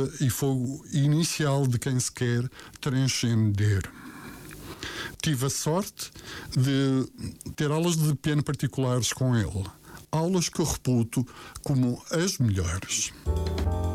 e fogo inicial de quem se quer transcender. Tive a sorte de ter aulas de piano particulares com ele. Aulas que eu reputo como as melhores.